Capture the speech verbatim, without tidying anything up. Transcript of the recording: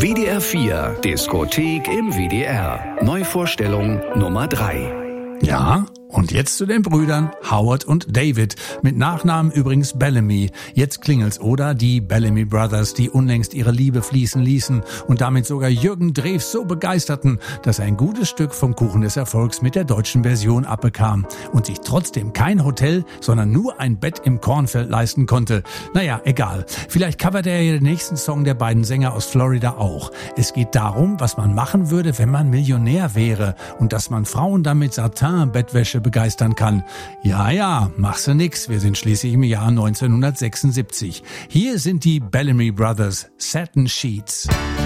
W D R vier Diskothek im W D R. Neuvorstellung Nummer drei. Ja, und jetzt zu den Brüdern Howard und David, mit Nachnamen übrigens Bellamy. Jetzt klingelt's, oder? Die Bellamy Brothers, die unlängst ihre Liebe fließen ließen und damit sogar Jürgen Drews so begeisterten, dass er ein gutes Stück vom Kuchen des Erfolgs mit der deutschen Version abbekam und sich trotzdem kein Hotel, sondern nur ein Bett im Kornfeld leisten konnte. Naja, egal. Vielleicht covert er ja den nächsten Song der beiden Sänger aus Florida auch. Es geht darum, was man machen würde, wenn man Millionär wäre und dass man Frauen damit Satin-Bettwäsche begeistern kann. Ja, ja, machst du nix. Wir sind schließlich im Jahr neunzehnhundertsechsundsiebzig. Hier sind die Bellamy Brothers, Satin Sheets.